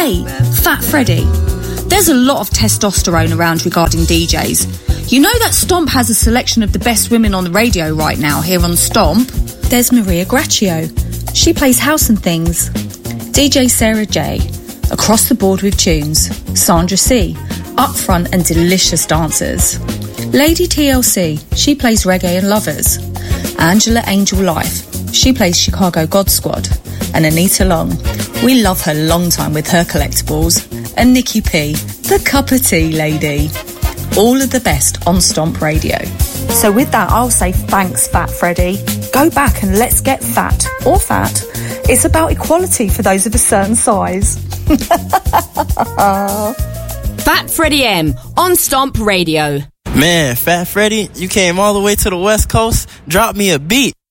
Hey, Fat Freddy. There's a lot of testosterone around regarding DJs. You know that Stomp has a selection of the best women on the radio right now here on Stomp? There's Maria Graccio. She plays house and things. DJ Sarah J. Across the board with tunes. Sandra C. Upfront and delicious dancers. Lady TLC. She plays reggae and lovers. Angela Angel Life. She plays Chicago God Squad. And Anita Long. We love her long time with her collectibles. And Nikki P, the cup of tea lady. All of the best on Stomp Radio. So with that, I'll say thanks, Fat Freddy. Go back and let's get fat. Or fat. It's about equality for those of a certain size. Fat Freddy M on Stomp Radio. Man, Fat Freddy, you came all the way to the West Coast. Drop me a beat.